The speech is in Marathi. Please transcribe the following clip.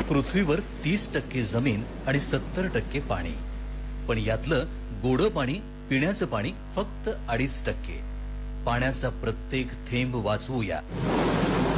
पृथ्वीवर 30% जमीन आणि 70% पाणी, पण यातलं गोडं पाणी, पिण्याचं पाणी फक्त 2.5%. पाण्याचा प्रत्येक थेंब वाचवूया.